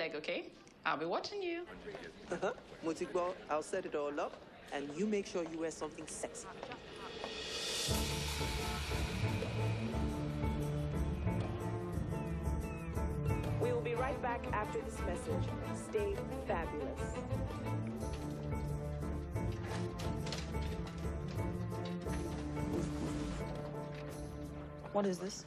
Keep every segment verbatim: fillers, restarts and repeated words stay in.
leg, okay? I'll be watching you. Uh-huh. Mutigbo, I'll set it all up, and you make sure you wear something sexy. We will be right back after this message. Stay fabulous. What is this?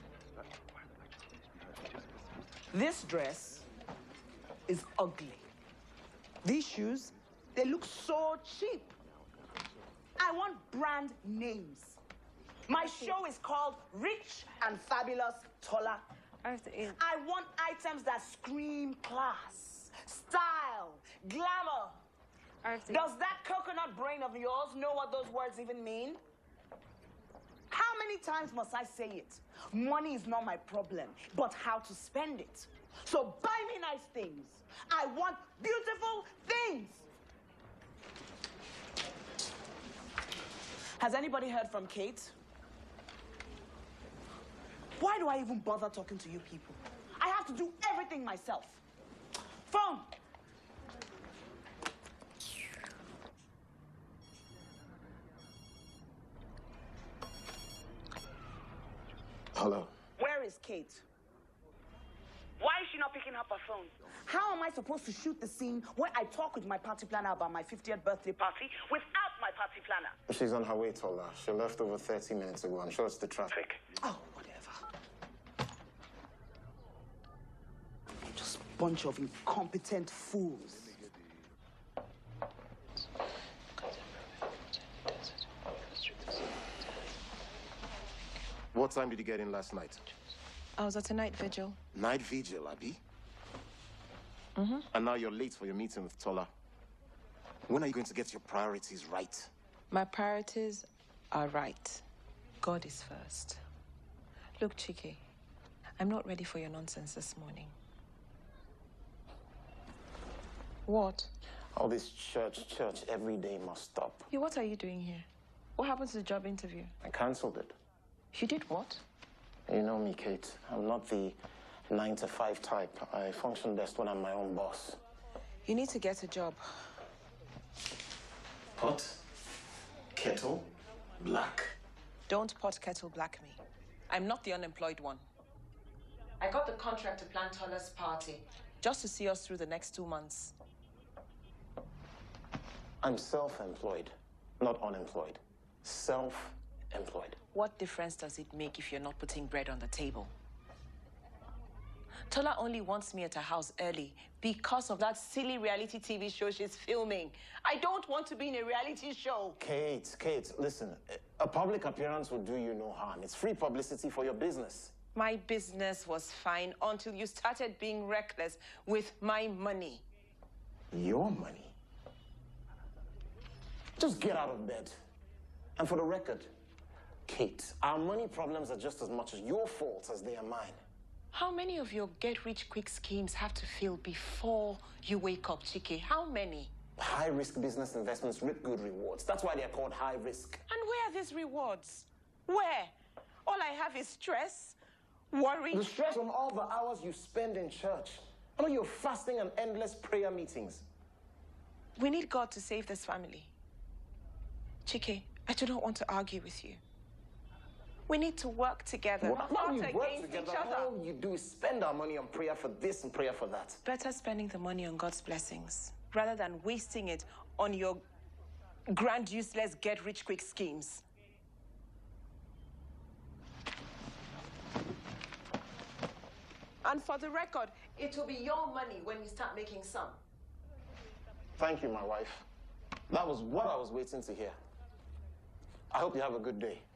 This dress is ugly. These shoes, they look so cheap. I want brand names. My show is called Rich and Fabulous Tola. I want items that scream class, style, glamour. Does that coconut brain of yours know what those words even mean? How many times must I say it? Money is not my problem, but how to spend it. So buy me nice things. I want beautiful things. Has anybody heard from Kate? Why do I even bother talking to you people? I have to do everything myself. Phone. Hello. Where is Kate? Why is she not picking up her phone? How am I supposed to shoot the scene where I talk with my party planner about my fiftieth birthday party without my party planner? She's on her way, Tola. She left over thirty minutes ago. I'm sure it's the traffic. Oh, whatever. Just a bunch of incompetent fools. What time did you get in last night? I was at a night vigil. Night vigil, Abby? Mm-hmm. And now you're late for your meeting with Tola. When are you going to get your priorities right? My priorities are right. God is first. Look, Chike, I'm not ready for your nonsense this morning. What? All this church, church, every day must stop. Yeah, what are you doing here? What happened to the job interview? I cancelled it. You did what? You know me, Kate. I'm not the nine to five type. I function best when I'm my own boss. You need to get a job. Pot? Kettle? Black? Don't pot kettle black me. I'm not the unemployed one. I got the contract to plan Tola's party, just to see us through the next two months. I'm self-employed, not unemployed. Self-employed. What difference does it make if you're not putting bread on the table? Tola only wants me at her house early because of that silly reality T V show she's filming. I don't want to be in a reality show. Kate, Kate, listen. A public appearance will do you no harm. It's free publicity for your business. My business was fine until you started being reckless with my money. Your money? Just get out of bed. And for the record, Kate, our money problems are just as much as your fault as they are mine. How many of your get-rich-quick schemes have to fail before you wake up, Chike? How many? High-risk business investments reap good rewards. That's why they're called high-risk. And where are these rewards? Where? All I have is stress, worry. The stress from all the hours you spend in church. I know you're fasting and endless prayer meetings. We need God to save this family. Chike, I do not want to argue with you. We need to work together, Well, not we against work each together, other. all you do is spend our money on prayer for this and prayer for that. Better spending the money on God's blessings rather than wasting it on your grand, useless, get-rich-quick schemes. And for the record, it will be your money when you start making some. Thank you, my wife. That was what I was waiting to hear. I hope you have a good day.